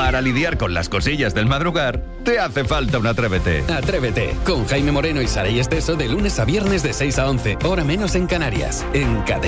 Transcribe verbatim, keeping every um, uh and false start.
Para lidiar con las cosillas del madrugar, te hace falta un Atrévete. Atrévete, con Jaime Moreno y Saray Esteso de lunes a viernes de seis a once, hora menos en Canarias, en Cadena.